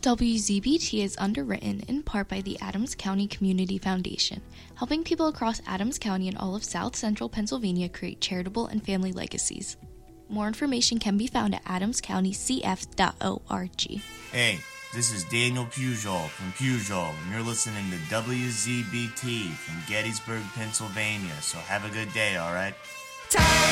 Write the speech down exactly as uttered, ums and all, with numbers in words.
W Z B T is underwritten in part by the Adams County Community Foundation, helping people across Adams County and all of South Central Pennsylvania create charitable and family legacies. More information can be found at adams county c f dot org. Hey, this is Daniel Pujol from Pujol, and you're listening to W Z B T from Gettysburg, Pennsylvania, so have a good day, all right?